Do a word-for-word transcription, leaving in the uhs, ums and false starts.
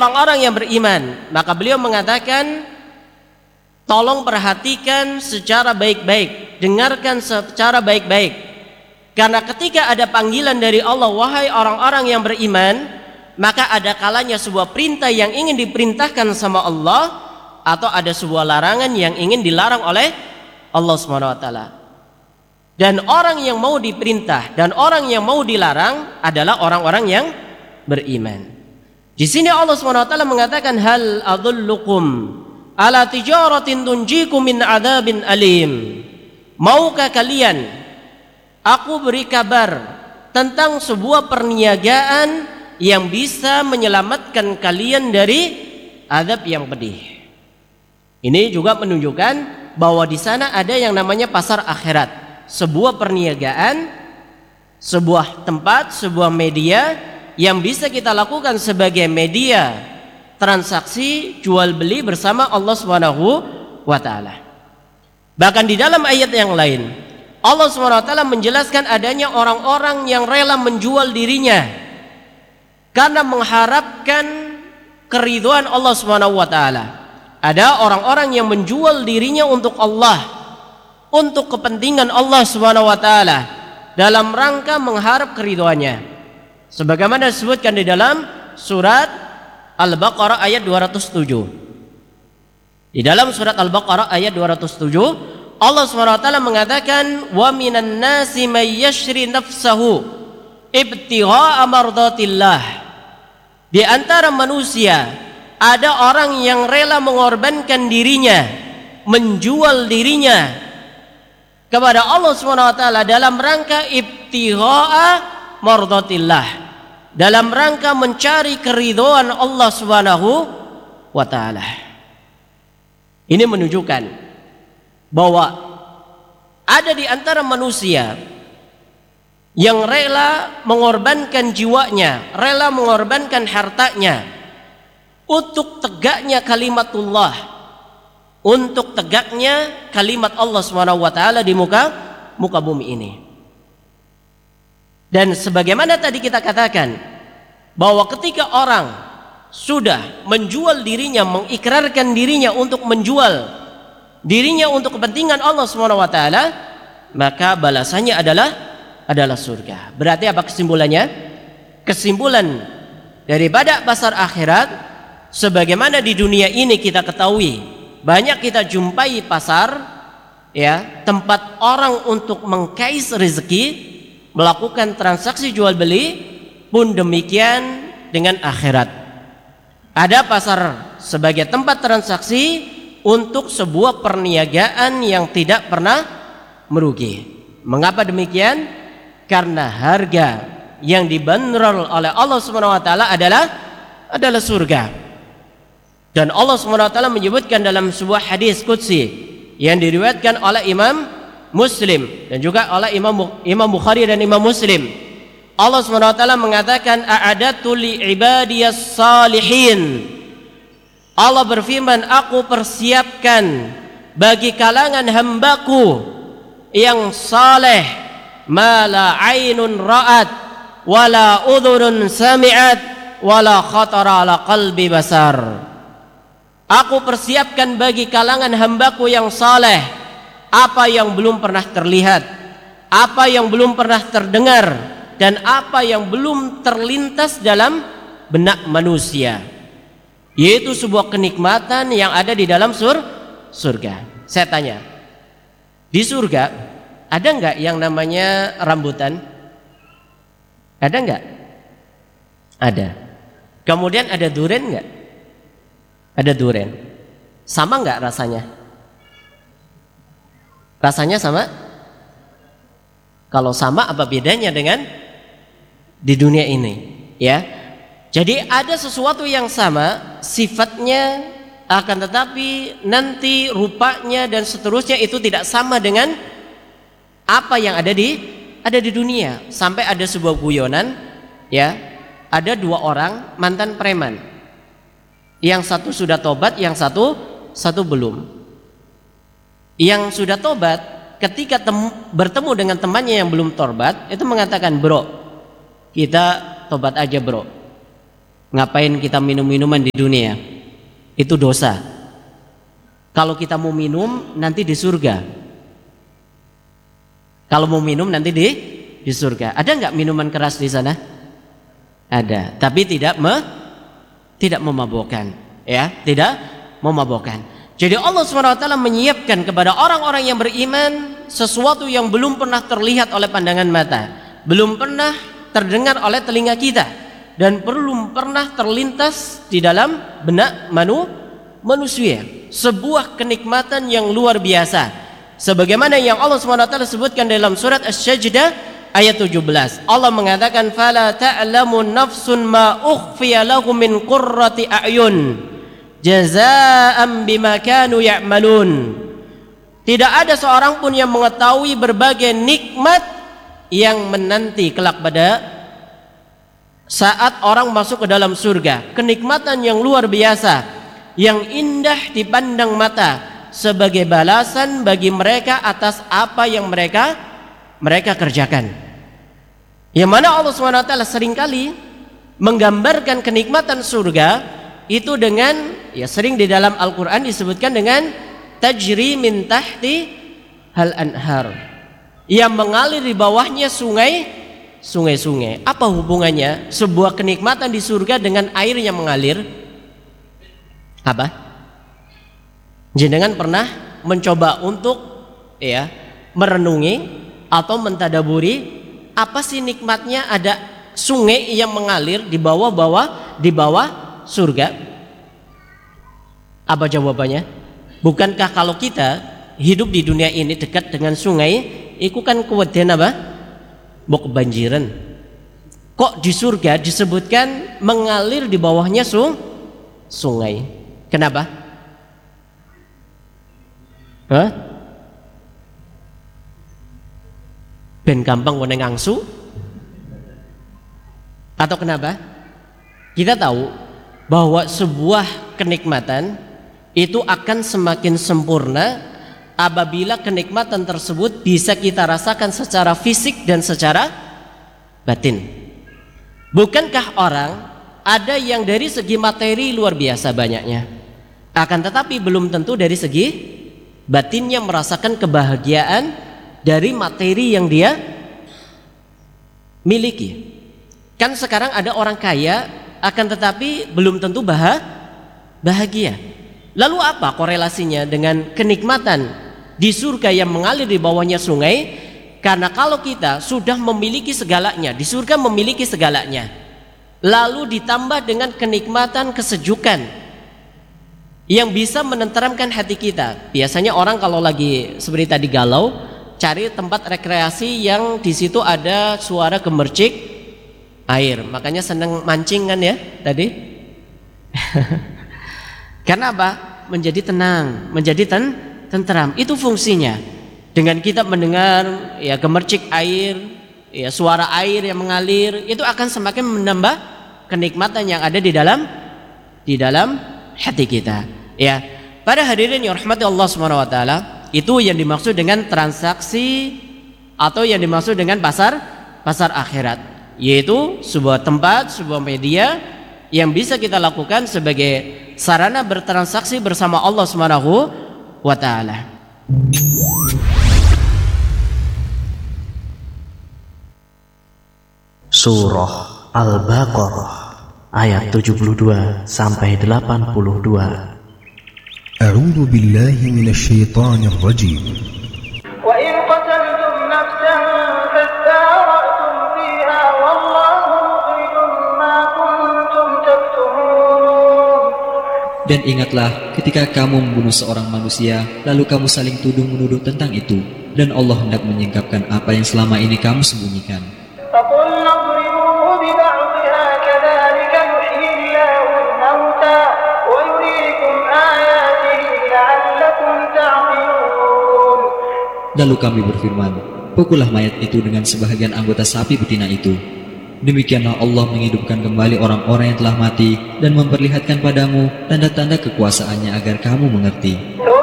orang-orang yang beriman, maka beliau mengatakan, tolong perhatikan secara baik-baik, dengarkan secara baik-baik. Karena ketika ada panggilan dari Allah, wahai orang-orang yang beriman, maka ada kalanya sebuah perintah yang ingin diperintahkan sama Allah, atau ada sebuah larangan yang ingin dilarang oleh Allah subhanahu wa taala. Dan orang yang mau diperintah dan orang yang mau dilarang adalah orang-orang yang beriman. Di sini Allah subhanahu wa taala mengatakan, hal adullukum ala tijaratin tunjikum min adzabin alim. Maukah kalian aku beri kabar tentang sebuah perniagaan yang bisa menyelamatkan kalian dari azab yang pedih. Ini juga menunjukkan bahwa di sana ada yang namanya pasar akhirat, sebuah perniagaan, sebuah tempat, sebuah media yang bisa kita lakukan sebagai media transaksi jual beli bersama Allah Subhanahu wa taala. Bahkan di dalam ayat yang lain Allah Subhanahu wa taala menjelaskan adanya orang-orang yang rela menjual dirinya karena mengharapkan keridhaan Allah Subhanahu wa taala. Ada orang-orang yang menjual dirinya untuk Allah, untuk kepentingan Allah Subhanahu wa taala, dalam rangka mengharap keridhaannya. Sebagaimana disebutkan di dalam surat Al-Baqarah ayat dua ratus tujuh. Di dalam surat Al-Baqarah ayat dua ratus tujuh, Allah subhanahu wa taala mengatakan, wa minan nasi may yashri nafsahu ibtigha'a mardatillah. Di antara manusia ada orang yang rela mengorbankan dirinya, menjual dirinya kepada Allah subhanahu wa taala dalam rangka ibtigha'a mardatillah, dalam rangka mencari keridhaan Allah subhanahu wa taala. Ini menunjukkan bahwa ada di antara manusia yang rela mengorbankan jiwanya, rela mengorbankan hartanya untuk tegaknya kalimatullah, untuk tegaknya kalimat Allah subhanahu wa taala di muka muka bumi ini. Dan sebagaimana tadi kita katakan bahwa ketika orang sudah menjual dirinya, mengikrarkan dirinya untuk menjual dirinya untuk kepentingan Allah subhanahu wa taala, maka balasannya adalah adalah surga. Berarti apa kesimpulannya? Kesimpulan daripada pasar akhirat, sebagaimana di dunia ini kita ketahui banyak kita jumpai pasar, ya, tempat orang untuk mengkais rezeki, melakukan transaksi jual beli, pun demikian dengan akhirat. Ada pasar sebagai tempat transaksi untuk sebuah perniagaan yang tidak pernah merugi. Mengapa demikian? Karena harga yang dibanderol oleh Allah Subhanahu wa taala adalah adalah surga. Dan Allah Subhanahu wa taala menyebutkan dalam sebuah hadis qudsi yang diriwayatkan oleh Imam Muslim dan juga oleh Imam Imam Bukhari dan Imam Muslim. Allah Subhanahu wa taala mengatakan, a'adatu li ibadiyas salihin. Allah berfirman, aku persiapkan bagi kalangan hambaku yang saleh, ma la ainun ra'at wala udhunun sami'at wala khatara ala qalbi basar. Aku persiapkan bagi kalangan hambaku yang saleh apa yang belum pernah terlihat, apa yang belum pernah terdengar, dan apa yang belum terlintas dalam benak manusia, yaitu sebuah kenikmatan yang ada di dalam sur surga. Saya tanya, di surga ada enggak yang namanya rambutan? Ada enggak? Ada. Kemudian ada duren enggak? Ada duren. Sama enggak rasanya? Rasanya sama? Kalau sama, apa bedanya dengan di dunia ini? Ya. Jadi ada sesuatu yang sama sifatnya, akan tetapi nanti rupanya dan seterusnya itu tidak sama dengan apa yang ada di ada di dunia. Sampai ada sebuah guyonan, ya, ada dua orang mantan preman, yang satu sudah tobat, yang satu satu belum. Yang sudah tobat ketika temu, bertemu dengan temannya yang belum tobat, itu mengatakan, bro, kita tobat aja bro. Ngapain kita minum minuman di dunia? Itu dosa. Kalau kita mau minum nanti di surga. Kalau mau minum nanti di di surga. Ada nggak minuman keras di sana? Ada, tapi tidak me, tidak memabukkan, ya, tidak memabukkan. Jadi Allah subhanahu wa taala menyiapkan kepada orang-orang yang beriman sesuatu yang belum pernah terlihat oleh pandangan mata, belum pernah terdengar oleh telinga kita, dan belum pernah terlintas di dalam benak manu, manusia. Sebuah kenikmatan yang luar biasa, sebagaimana yang Allah subhanahu wa taala sebutkan dalam surat Asy-Sajdah ayat tujuh belas. Allah mengatakan fala ta'lamu nafsun ma ukhfiya lahum min qurrati a'yun jazaa'an bima kanu ya'malun. Tidak ada seorang pun yang mengetahui berbagai nikmat yang menanti kelak pada saat orang masuk ke dalam surga. Kenikmatan yang luar biasa, yang indah dipandang mata, sebagai balasan bagi mereka atas apa yang mereka mereka kerjakan. Yang mana Allah subhanahu wa taala seringkali menggambarkan kenikmatan surga itu dengan, ya sering di dalam Al-Quran disebutkan dengan tajri min tahti hal anhar, yang mengalir di bawahnya sungai sungai-sungai. Apa hubungannya sebuah kenikmatan di surga dengan air yang mengalir? Apa? Jenengan pernah mencoba untuk ya merenungi atau mentadaburi apa sih nikmatnya ada sungai yang mengalir di bawah-bawah di bawah surga? Apa jawabannya? Bukankah kalau kita hidup di dunia ini dekat dengan sungai, itu kan kuweden apa? Mau kebanjiran. Kok di surga disebutkan mengalir di bawahnya sung sungai? Kenapa? Hah? Ben gampang wene ngangsu? Atau kenapa? Kita tahu bahwa sebuah kenikmatan itu akan semakin sempurna apabila kenikmatan tersebut bisa kita rasakan secara fisik dan secara batin. Bukankah orang ada yang dari segi materi luar biasa banyaknya, akan tetapi belum tentu dari segi batinnya merasakan kebahagiaan dari materi yang dia miliki. Kan sekarang ada orang kaya akan tetapi belum tentu bahagia. Lalu apa korelasinya dengan kenikmatan di surga yang mengalir di bawahnya sungai? Karena kalau kita sudah memiliki segalanya, di surga memiliki segalanya, lalu ditambah dengan kenikmatan kesejukan yang bisa menenteramkan hati kita. Biasanya orang kalau lagi seperti tadi galau, cari tempat rekreasi yang di situ ada suara gemercik air. Makanya senang mancing kan ya tadi. Karena apa? Menjadi tenang, menjadi ten tenteram. Itu fungsinya. Dengan kita mendengar ya gemercik air, ya suara air yang mengalir, itu akan semakin menambah kenikmatan yang ada di dalam di dalam hati kita. Ya, para hadirin yang rahmati Allah subhanahu wa taala, itu yang dimaksud dengan transaksi atau yang dimaksud dengan pasar pasar akhirat, yaitu sebuah tempat, sebuah media yang bisa kita lakukan sebagai sarana bertransaksi bersama Allah Subhanahu wa taala. Surah Al-Baqarah ayat tujuh puluh dua sampai delapan puluh dua. A'udzu billahi minasy syaithanir rajim. Wa in qataltum nafsan fadara'tum fiha wallahu mukhrijum ma kuntum taktumun. Dan ingatlah ketika kamu membunuh seorang manusia, lalu kamu saling tuduh menuduh tentang itu, dan Allah hendak menyingkapkan apa yang selama ini kamu sembunyikan. Lalu kami berfirman, pukullah mayat itu dengan sebahagian anggota sapi betina itu. Demikianlah Allah menghidupkan kembali orang-orang yang telah mati dan memperlihatkan padamu tanda-tanda kekuasaannya agar kamu mengerti.